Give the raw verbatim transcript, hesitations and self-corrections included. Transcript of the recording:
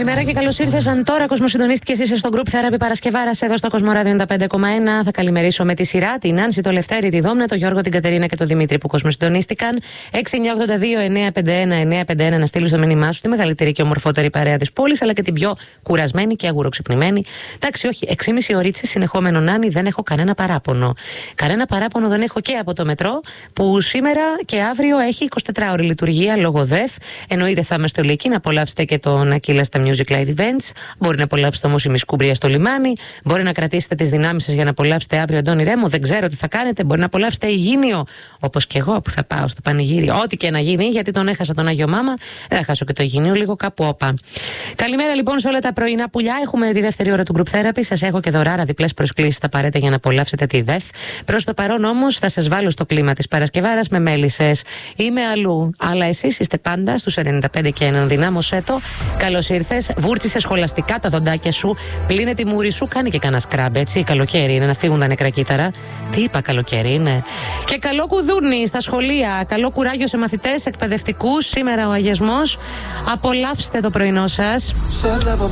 Καλημέρα και καλώς ήρθες. Αν τώρα κοσμοσυντονίστηκες, είσαι στο Group Therapy Παρασκευάρας εδώ στο Κοσμοράδιο ενενήντα πέντε κόμμα ένα. Θα καλημερίσω με τη σειρά την Άνση, το Λευτέρη, τη Δόμνα, το Γιώργο, την Κατερίνα και τον Δημήτρη που κοσμοσυντονίστηκαν. έξι εννιά ογδόντα δύο εννιά πέντε ένα εννιά πέντε ένα να στείλεις το μήνυμά σου, τη μεγαλύτερη και ομορφότερη παρέα της πόλης, αλλά και την πιο κουρασμένη και αγουροξυπνημένη. Εντάξει, όχι, έξι και μισή ωρίτσες συνεχόμενο Νάνι, δεν έχω κανένα παράπονο. Κανένα παράπονο δεν έχω και από το μετρό που σήμερα και αύριο έχει εικοσιτετράωρη λειτουργία λόγω ΔΕΘ. Εννοείται θα είμαι στο Λυκή να απολαύσετε και τον Ακύλα στα Music Live Events. Μπορεί να απολαύσετε όμως η Μισκούμπρια στο λιμάνι. Μπορεί να κρατήσετε τις δυνάμεις σας για να απολαύσετε αύριο Αντώνη Ρέμο. Δεν ξέρω τι θα κάνετε. Μπορεί να απολαύσετε Αιγίνιο, όπως και εγώ που θα πάω στο πανηγύρι. Ό,τι και να γίνει, γιατί τον έχασα τον Άγιο Μάμα. Δεν θα χάσω και το Αιγίνιο, λίγο κάπου όπα. Καλημέρα λοιπόν σε όλα τα πρωινά πουλιά. Έχουμε τη δεύτερη ώρα του Group Therapy. Σας έχω και δωράρα, διπλές προσκλήσεις στα παρέτα για να απολαύσετε τη ΔΕΘ. Προς το παρόν όμως θα σας βάλω στο κλίμα της Παρασκευάρας με μέλισσες. Είμαι αλλού, αλλά εσείς είστε πάντα στους ενενήντα πέντε και ένα. Δυνάμωσέ το. Καλώς ήρθες. Βούρτσισε σχολαστικά τα δοντάκια σου. Πλύνε τη μούρη σου. Κάνει και κανένα σκράμπ, έτσι. Καλοκαίρι είναι να φύγουν τα νεκρά κύτταρα. Τι είπα, καλοκαίρι είναι. Και καλό κουδούνι στα σχολεία. Καλό κουράγιο σε μαθητές, εκπαιδευτικούς. Σήμερα ο αγιασμός. Απολαύστε το πρωινό σας.